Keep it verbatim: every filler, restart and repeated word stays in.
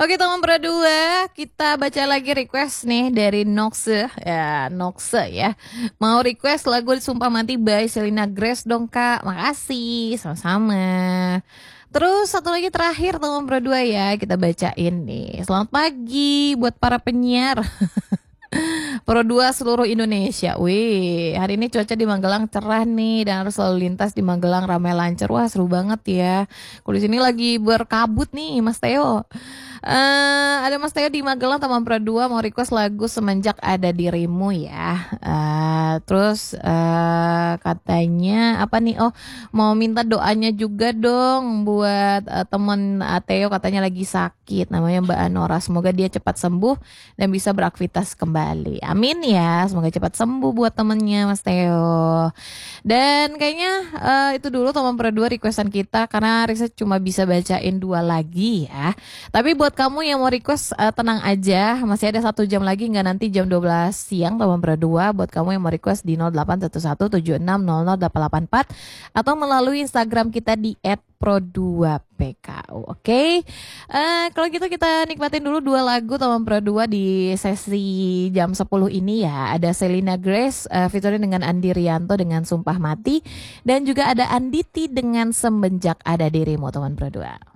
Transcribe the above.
Oke teman berdua, kita baca lagi request nih dari Noxe ya, Noxe ya. Mau request lagu Sumpah Mati by Selena Grace dong kak. Makasih, sama-sama. Terus satu lagi terakhir teman berdua ya, kita bacain nih. Selamat pagi buat para penyiar Pro dua seluruh Indonesia. Wih, hari ini cuaca di Magelang cerah nih dan harus lalu lintas di Magelang ramai lancar. Wah, seru banget ya. Kalau di sini lagi berkabut nih, Mas Theo. Eh, ada Mas Theo di Magelang teman Pro dua mau request lagu Semenjak Ada Dirimu ya. Eh, terus eh, katanya apa nih? Oh, mau minta doanya juga dong buat eh, teman eh, Theo, katanya lagi sakit. Namanya Mbak Anora. Semoga dia cepat sembuh dan bisa beraktivitas kembali. Amin ya, semoga cepat sembuh buat temennya Mas Theo. Dan kayaknya eh, itu dulu teman Pro dua requestan kita, karena Risa cuma bisa bacain dua lagi ya. Tapi buat kamu yang mau request eh, tenang aja, masih ada satu jam lagi, nggak nanti jam dua belas siang teman Pro dua. Buat kamu yang mau request di nol delapan satu satu tujuh enam nol nol delapan delapan empat atau melalui Instagram kita di et pro dua p k u. Oke, okay? uh, kalau gitu kita nikmatin dulu dua lagu teman Pro dua di sesi jam sepuluh ini ya. Ada Selena Grace uh, featuring dengan Andi Rianto dengan Sumpah Mati, dan juga ada Anditi dengan Semenjak Ada Dirimu teman Pro dua.